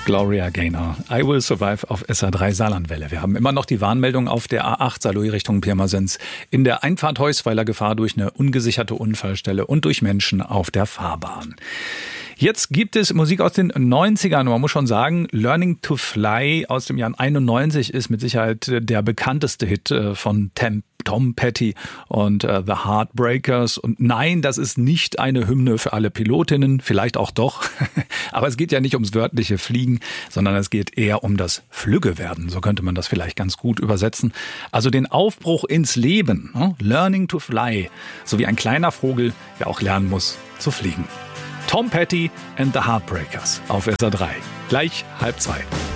Gloria Gaynor. I Will Survive auf SA3 Saarlandwelle. Wir haben immer noch die Warnmeldung auf der A8 Saarlouis Richtung Pirmasens. In der Einfahrt Heusweiler Gefahr durch eine ungesicherte Unfallstelle und durch Menschen auf der Fahrbahn. Jetzt gibt es Musik aus den 90ern. Man muss schon sagen, Learning to Fly aus dem Jahr 91 ist mit Sicherheit der bekannteste Hit von Tom Petty und The Heartbreakers. Und nein, das ist nicht eine Hymne für alle Pilotinnen, vielleicht auch doch. Aber es geht ja nicht ums wörtliche Fliegen, sondern es geht eher um das Flüggewerden. So könnte man das vielleicht ganz gut übersetzen. Also den Aufbruch ins Leben, Learning to Fly, so wie ein kleiner Vogel, der auch lernen muss zu fliegen. Tom Petty and the Heartbreakers auf SA3. Gleich 1:30.